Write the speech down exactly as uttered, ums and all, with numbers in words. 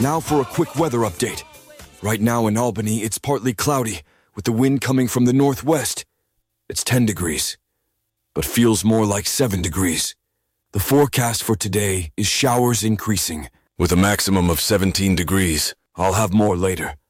Now for a quick weather update. Right now in Albany, it's partly cloudy, with the wind coming from the northwest. It's ten degrees, but feels more like seven degrees. The forecast for today is showers increasing, with a maximum of seventeen degrees. I'll have more later.